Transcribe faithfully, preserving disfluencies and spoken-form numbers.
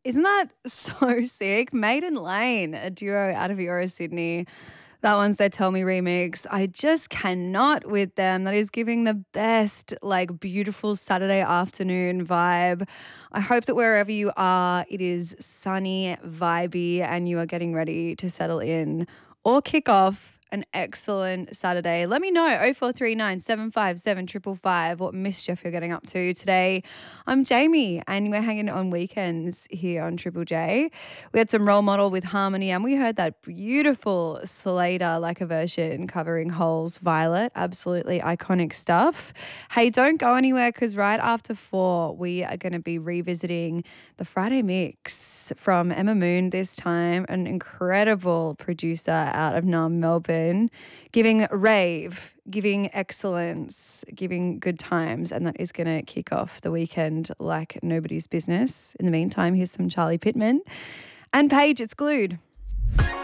Isn't that so sick? Maiden Lane, a duo out of Euro Sydney. That one's their Tell Me remix. I just cannot with them. That is giving the best, like, beautiful Saturday afternoon vibe. I hope that wherever you are, it is sunny, vibey, and you are getting ready to settle in or kick off an excellent Saturday. Let me know, oh four three nine, seven five seven, five five five, what mischief you're getting up to today. I'm Jamie, and we're hanging on weekends here on Triple J. We had some Role Model with Harmony, and we heard that beautiful Slater like a version covering Hole's Violet. Absolutely iconic stuff. Hey, don't go anywhere, because right after four, we are going to be revisiting the Friday Mix from Emma Moon this time, an incredible producer out of Naarm, Melbourne, giving rave, giving excellence, giving good times, and that is going to kick off the weekend like nobody's business. In the meantime, here's some Charlie Pittman and Paige, It's Glued.